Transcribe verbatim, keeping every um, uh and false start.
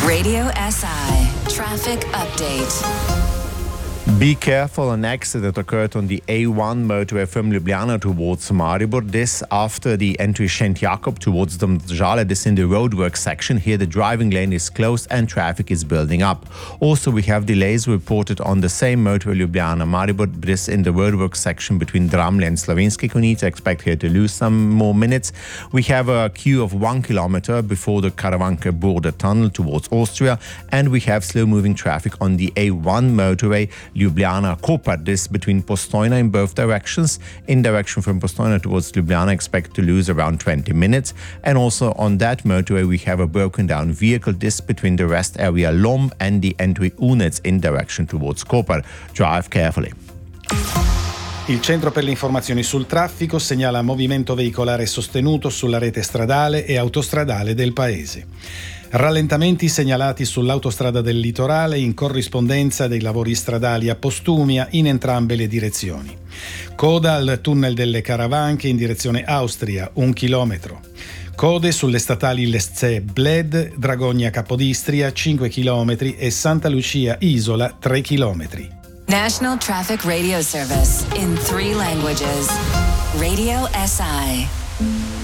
Radio S I Traffic Update. Be careful, an accident occurred on the A one motorway from Ljubljana towards Maribor. This after the entry Szent Jakob towards Domžale. This in the roadwork section. Here the driving lane is closed and traffic is building up. Also we have delays reported on the same motorway Ljubljana-Maribor. This in the roadwork section between Dramlje and Slovenski Konjica. Expect here to lose some more minutes. We have a queue of one kilometer before the Karavanke border tunnel towards Austria. And we have slow moving traffic on the A one motorway Ljubljana-Koper, this between Postojna in both directions. In direction from Postojna towards Ljubljana, expect to lose around twenty minutes. And also on that motorway, we have a broken down vehicle, this between the rest area Lom and the entry Units in direction towards Koper. Drive carefully. Il Centro per le informazioni sul traffico segnala movimento veicolare sostenuto sulla rete stradale e autostradale del paese. Rallentamenti segnalati sull'autostrada del litorale in corrispondenza dei lavori stradali a Postumia in entrambe le direzioni. Coda al tunnel delle Caravanche in direzione Austria, un chilometro. Code sulle statali Lesce-Bled, Dragogna-Capodistria, cinque chilometri e Santa Lucia-Isola, tre chilometri. National Traffic Radio Service in three languages. Radio S I.